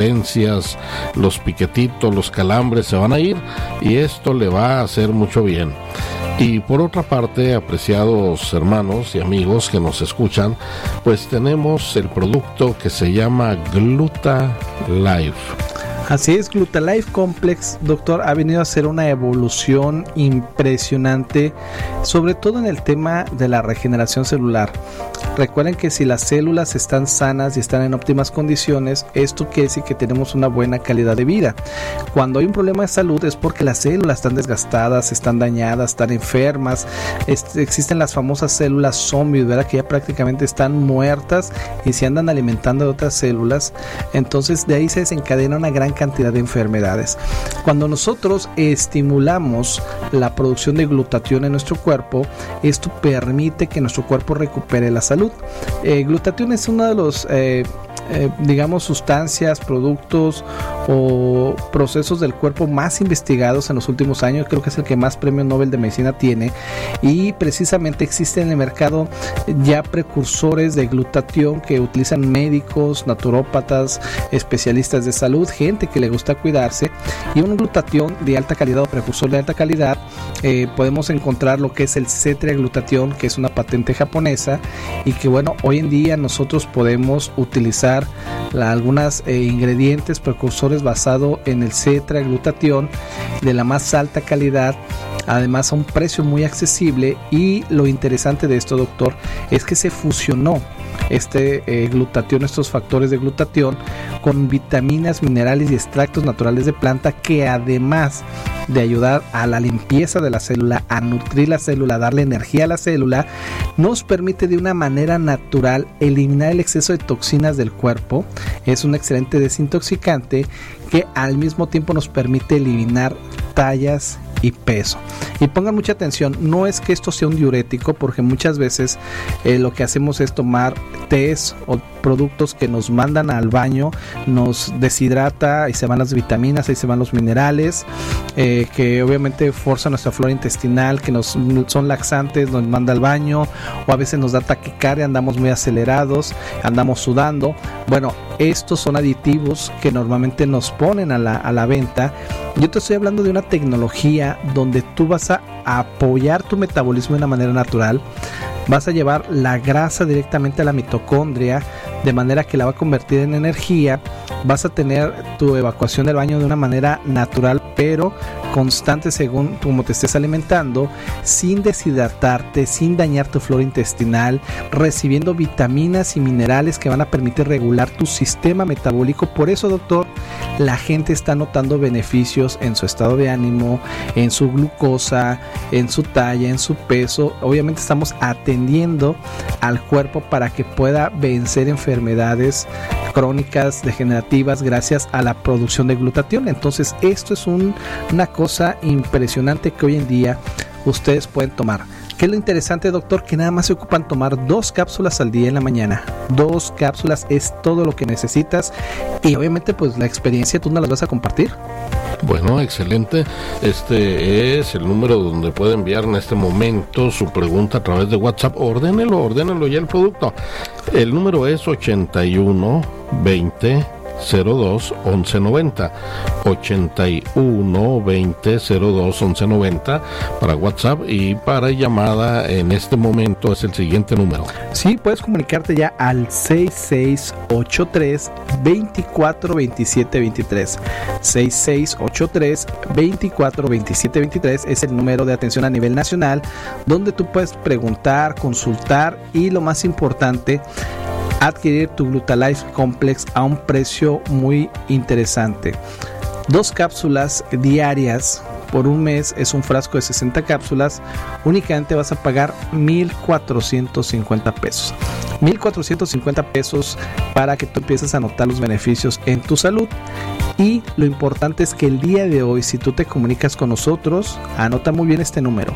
dolencias, los piquetitos, los calambres se van a ir y esto le va a hacer mucho bien. Y por otra parte, apreciados hermanos y amigos que nos escuchan, pues tenemos el producto que se llama Gluta Life. Así es, Gluta Life Complex, doctor, ha venido a hacer una evolución impresionante, sobre todo en el tema de la regeneración celular. Recuerden que si las células están sanas y están en óptimas condiciones, esto quiere decir que tenemos una buena calidad de vida. Cuando hay un problema de salud es porque las células están desgastadas, están dañadas, están enfermas. Existen las famosas células zombies, ¿verdad? Que ya prácticamente están muertas y se andan alimentando de otras células. Entonces de ahí se desencadena una gran cantidad de enfermedades. Cuando nosotros estimulamos la producción de glutatión en nuestro cuerpo, esto permite que nuestro cuerpo recupere la salud. Glutatión es uno de los digamos sustancias, productos o procesos del cuerpo más investigados en los últimos años. Creo que es el que más premio Nobel de Medicina tiene, y precisamente existen en el mercado ya precursores de glutatión que utilizan médicos, naturópatas, especialistas de salud, gente que le gusta cuidarse. Y un glutatión de alta calidad o precursor de alta calidad, podemos encontrar lo que es el C-triaglutatión, que es una patente japonesa, y que bueno, hoy en día nosotros podemos utilizar algunos ingredientes precursores basados en el C-triaglutatión de la más alta calidad, además a un precio muy accesible. Y lo interesante de esto, doctor, es que se fusionó glutatión, estos factores de glutatión, con vitaminas, minerales y extractos naturales de planta, que además de ayudar a la limpieza de la célula, a nutrir la célula, a darle energía a la célula, nos permite de una manera natural eliminar el exceso de toxinas del cuerpo. Es un excelente desintoxicante que al mismo tiempo nos permite eliminar tallas y peso. Y pongan mucha atención, no es que esto sea un diurético, porque muchas veces lo que hacemos es tomar tés o productos que nos mandan al baño, nos deshidrata y se van las vitaminas y se van los minerales, que obviamente forzan nuestra flora intestinal, que son laxantes, nos manda al baño, o a veces nos da taquicardia, andamos muy acelerados, andamos sudando. Bueno, estos son aditivos que normalmente nos ponen a la venta. Yo te estoy hablando de una tecnología donde tú vas a apoyar tu metabolismo de una manera natural. Vas a llevar la grasa directamente a la mitocondria, de manera que la va a convertir en energía. Vas a tener tu evacuación del baño de una manera natural, pero constante según cómo te estés alimentando, sin deshidratarte, sin dañar tu flora intestinal, recibiendo vitaminas y minerales que van a permitir regular tu sistema metabólico. Por eso, doctor, la gente está notando beneficios en su estado de ánimo, en su glucosa, en su talla, en su peso. Obviamente estamos atendiendo al cuerpo para que pueda vencer enfermedades crónicas, degenerativas, gracias a la producción de glutatión. Entonces esto es una cosa impresionante que hoy en día ustedes pueden tomar. ¿Qué es lo interesante, doctor? Que nada más se ocupan tomar 2 cápsulas al día en la mañana. 2 cápsulas es todo lo que necesitas, y obviamente pues la experiencia tú no la vas a compartir. Bueno, excelente. Este es el número donde puede enviar en este momento su pregunta a través de WhatsApp. Ordénelo ya el producto. El número es 81 20 02 11 90, 81 20 02 11 90 para WhatsApp, y para llamada en este momento es el siguiente número. Sí, puedes comunicarte ya al 6683 24 27 23. 6683 24 27 23 es el número de atención a nivel nacional, donde tú puedes preguntar, consultar y, lo más importante, adquirir tu Gluta Life Complex a un precio muy interesante. 2 cápsulas diarias por un mes, es un frasco de 60 cápsulas. Únicamente vas a pagar 1,450 pesos. 1,450 pesos para que tú empieces a notar los beneficios en tu salud. Y lo importante es que el día de hoy, si tú te comunicas con nosotros, anota muy bien este número: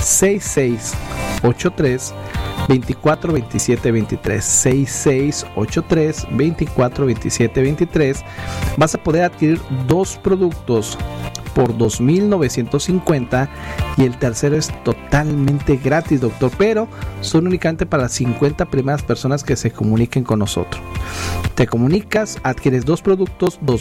6683 24 27 23, 6683 24 27 23. Vas a poder adquirir 2 productos por 2,950, y el tercero es totalmente gratis, doctor, pero son únicamente para las 50 primeras personas que se comuniquen con nosotros. Te comunicas, adquieres 2 productos,